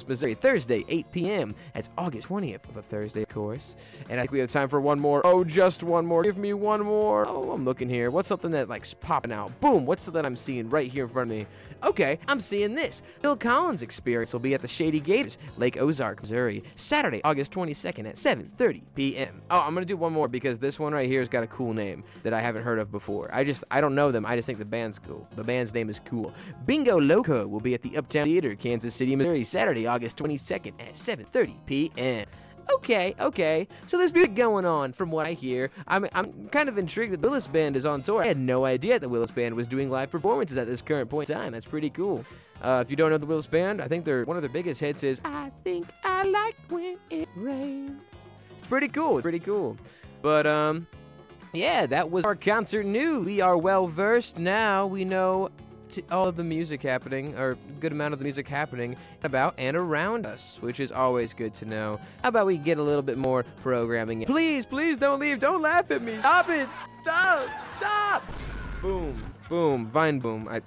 Missouri, Thursday, 8 p.m. That's August 20th of a Thursday, of course. And I think we have time for one more. Oh, just one more. Give me one more. Oh, I'm looking here. What's something that like's popping out? Boom. What's something I'm seeing right here in front of me? Okay, I'm seeing this. Phil Collins Experience will be at the Shady Gators, Lake Ozark, Missouri, Saturday, August 22nd at 7:30 p.m. Oh, I'm going to do one more because this one right here has got a cool name that I haven't heard of before. I don't know them. I just think the band's cool. The band's name is cool. Bingo Loco will be at the Uptown Theater, Kansas City, Missouri, Saturday, August 22nd at 7:30 p.m. Okay. So there's music going on from what I hear. I'm kind of intrigued that the Willis Band is on tour. I had no idea the Willis Band was doing live performances at this current point in time. That's pretty cool. If you don't know the Willis Band, I think one of their biggest hits is I Think I Like When It Rains. It's pretty cool. But, yeah, that was our concert news. We are well versed now. We know all of the music happening, or a good amount of the music happening about and around us, which is always good to know. How about we get a little bit more programming? Please don't leave. Don't laugh at me. Stop it. Stop. Boom. Vine boom. I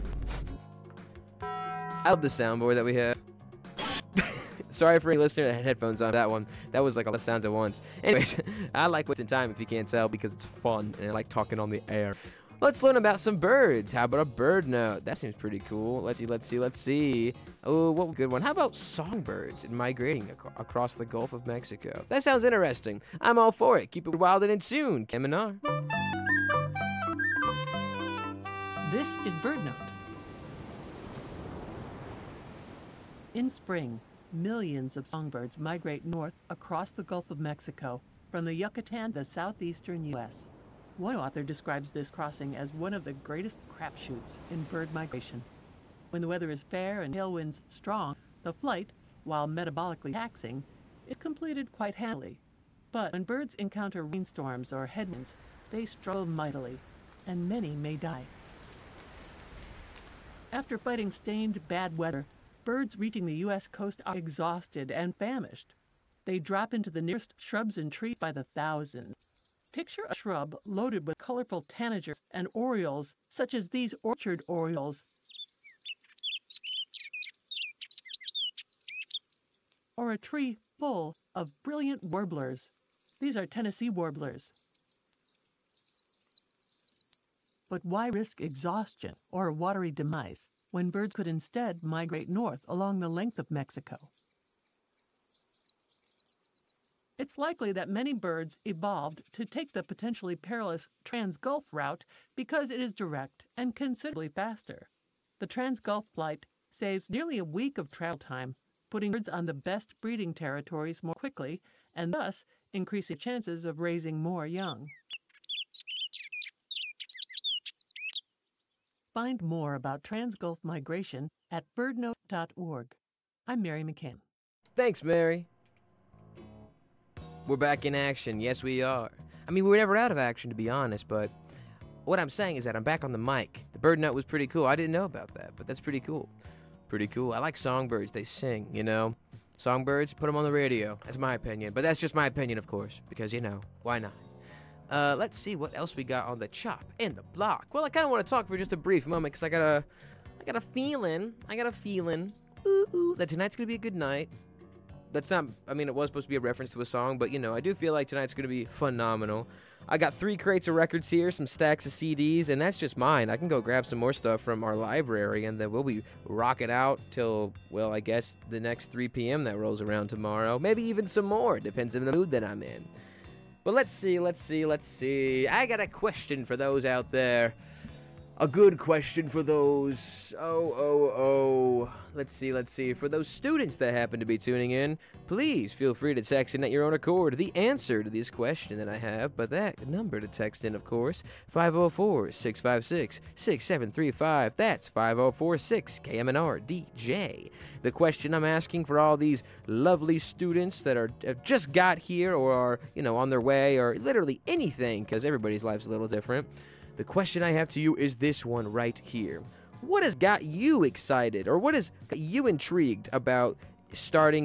love the soundboard that we have. Sorry for any listener that had headphones on that one. That was like all the sounds at once. Anyways, I like wasting time if you can't tell because it's fun and I like talking on the air. Let's learn about some birds. How about a bird note? That seems pretty cool. Let's see. Oh, what a good one. How about songbirds and migrating across the Gulf of Mexico? That sounds interesting. I'm all for it. Keep it wild and in tune. Kaminar. This is Bird Note. In spring, millions of songbirds migrate north across the Gulf of Mexico from the Yucatan to the southeastern U.S. One author describes this crossing as one of the greatest crapshoots in bird migration. When the weather is fair and tailwinds strong, the flight, while metabolically taxing, is completed quite handily. But when birds encounter rainstorms or headwinds, they struggle mightily, and many may die. After fighting stained bad weather, birds reaching the U.S. coast are exhausted and famished. They drop into the nearest shrubs and trees by the thousands. Picture a shrub loaded with colorful tanagers and orioles, such as these orchard orioles, or a tree full of brilliant warblers. These are Tennessee warblers. But why risk exhaustion or a watery demise when birds could instead migrate north along the length of Mexico? It's likely that many birds evolved to take the potentially perilous Trans-Gulf route because it is direct and considerably faster. The Trans-Gulf flight saves nearly a week of travel time, putting birds on the best breeding territories more quickly and thus increasing chances of raising more young. Find more about Trans-Gulf migration at birdnote.org. I'm Mary McCann. Thanks, Mary. We're back in action. Yes, we are. I mean, we were never out of action, to be honest, but what I'm saying is that I'm back on the mic. The bird note was pretty cool. I didn't know about that, but that's pretty cool. I like songbirds. They sing, you know. Songbirds, put them on the radio. That's my opinion, but that's just my opinion, of course, because, you know, why not? Let's see what else we got on the chop and the block. Well, I kind of want to talk for just a brief moment, because I got a feeling, that tonight's going to be a good night. That's not, I mean, it was supposed to be a reference to a song, but, you know, I do feel like tonight's going to be phenomenal. I got 3 crates of records here, some stacks of CDs, and that's just mine. I can go grab some more stuff from our library, and then we'll be rocking out till, well, I guess the next 3 p.m. that rolls around tomorrow. Maybe even some more. Depends on the mood that I'm in. But let's see. I got a question for those out there. A good question for those, let's see, for those students that happen to be tuning in, please feel free to text in at your own accord the answer to this question that I have, but that number to text in, of course, 504-656-6735, that's 5046-KMNR-DJ. The question I'm asking for all these lovely students that have just got here or are, you know, on their way or literally anything, because everybody's life's a little different. The question I have to you is this one right here. What has got you excited, or what has got you intrigued about starting